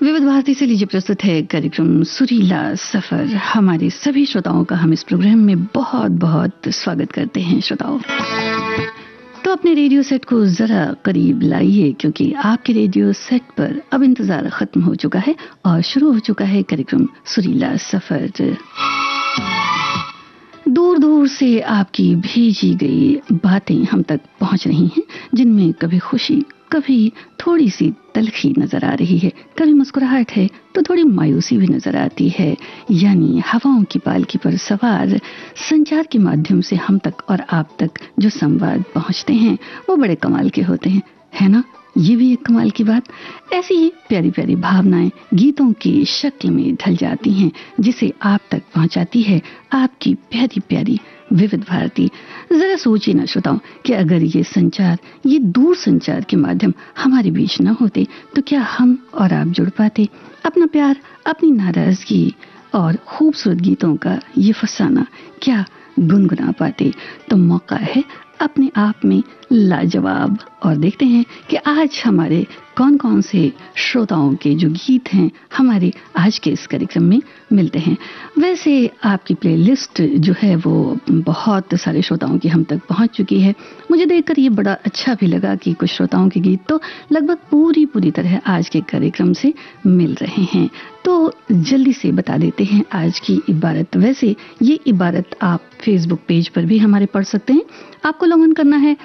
विविध भारती से लीजिए प्रस्तुत है कार्यक्रम सुरीला सफर। हमारे सभी श्रोताओं का हम इस प्रोग्राम में बहुत बहुत स्वागत करते हैं। श्रोताओं, तो अपने रेडियो सेट को जरा करीब लाइए, क्योंकि आपके रेडियो सेट पर अब इंतजार खत्म हो चुका है और शुरू हो चुका है कार्यक्रम सुरीला सफर। दूर दूर से आपकी भेजी गई बातें हम तक पहुंच रही हैं, जिनमें कभी खुशी, कभी थोड़ी सी तलखी नजर आ रही है, कभी मुस्कुराहट है तो थोड़ी मायूसी भी नजर आती है। यानी हवाओं की पालकी पर सवार संचार के माध्यम से हम तक और आप तक जो संवाद पहुंचते हैं वो बड़े कमाल के होते हैं, है ना? ये भी एक कमाल की बात। ऐसी ही प्यारी प्यारी भावनाएं गीतों की शक्ल में ढल जाती हैं, जिसे आप तक पहुंचाती है आपकी प्यारी प्यारी विविध भारती। जरा सोचिए ना श्रोताओं कि अगर ये संचार, ये दूर संचार के माध्यम हमारे बीच न होते तो क्या हम और आप जुड़ पाते? अपना प्यार, अपनी नाराजगी और खूबसूरत गीतों का ये फसाना क्या गुनगुना पाते? तो मौका है अपने आप में लाजवाब। और देखते हैं कि आज हमारे कौन कौन से श्रोताओं के जो गीत हैं हमारे आज के इस कार्यक्रम में मिलते हैं। वैसे आपकी प्लेलिस्ट जो है वो बहुत सारे श्रोताओं की हम तक पहुंच चुकी है। मुझे देखकर ये बड़ा अच्छा भी लगा कि कुछ श्रोताओं के गीत तो लगभग पूरी तरह आज के कार्यक्रम से मिल रहे हैं। तो जल्दी से बता देते हैं आज की इबारत। वैसे ये इबारत आप फेसबुक पेज पर भी हमारे पढ़ सकते हैं। आपको लॉग इन करना है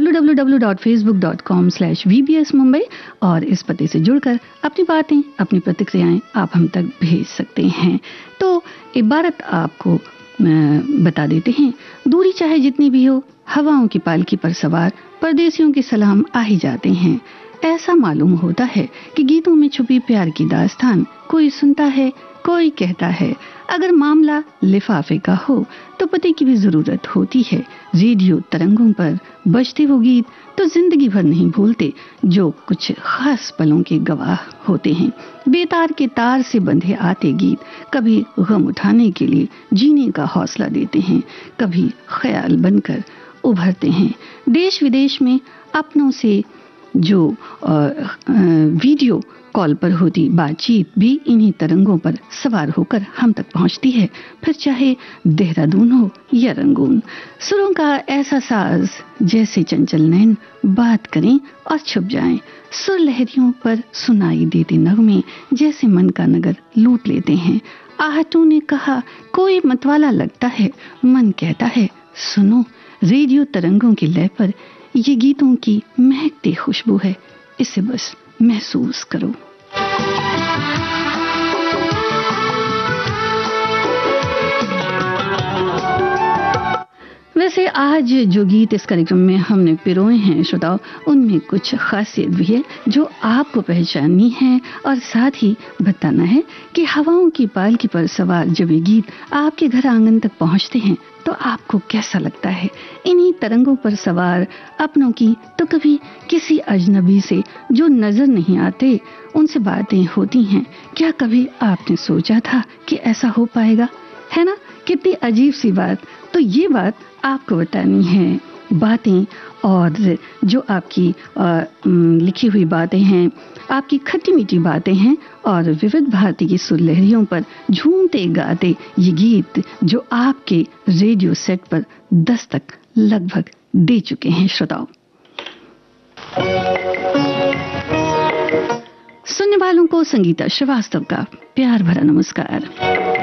www.facebook.com/VBS Mumbai और इस पते से जुड़कर अपनी बातें, अपनी प्रतिक्रियाएं आप हम तक भेज सकते हैं। तो इबारत आपको बता देते हैं। दूरी चाहे जितनी भी हो, हवाओं की पालकी पर सवार परदेसियों के सलाम आ ही जाते हैं। ऐसा मालूम होता है कि गीतों में छुपी प्यार की दास्तान कोई सुनता है, कोई कहता है। अगर मामला लिफाफे का हो तो पते की भी जरूरत होती है। रेडियो तरंगों पर बजते वो गीत तो जिंदगी भर नहीं भूलते, जो कुछ खास पलों के गवाह होते हैं। बेतार के तार से बंधे आते गीत कभी गम उठाने के लिए जीने का हौसला देते हैं, कभी ख्याल बनकर उभरते हैं। देश विदेश में अपनों से जो वीडियो कॉल पर होती बातचीत भी इन्हीं तरंगों पर सवार होकर हम तक पहुंचती है, फिर चाहे देहरादून हो या रंगून। सुरों का ऐसा साज जैसे चंचल नैन बात करें और छुप जाएं। सुर लहरियों पर सुनाई देते नगमे जैसे मन का नगर लूट लेते हैं। आहटों ने कहा कोई मतवाला लगता है, मन कहता है सुनो। रेडियो तरंगों की लय पर ये गीतों की महकती खुशबू है, इसे बस महसूस करो। वैसे आज जो गीत इस कार्यक्रम में हमने पिरोए हैं श्रोताओं, उनमें कुछ खासियत भी है जो आपको पहचाननी है और साथ ही बताना है कि हवाओं की पालकी पर सवार जब ये गीत आपके घर आंगन तक पहुंचते हैं तो आपको कैसा लगता है। इन्हीं तरंगों पर सवार अपनों की तो कभी किसी अजनबी से जो नजर नहीं आते उनसे बातें होती हैं। क्या कभी आपने सोचा था कि ऐसा हो पाएगा? है ना, कितनी अजीब सी बात। तो ये बात आपको बतानी है। बातें और जो आपकी लिखी हुई बातें हैं, आपकी खट्टी मीठी बातें हैं और विविध भारती की सुर लहरियों पर झूमते गाते ये गीत जो आपके रेडियो सेट पर दस्तक लगभग दे चुके हैं। श्रोताओं, सुनने वालों को संगीता श्रीवास्तव का प्यार भरा नमस्कार।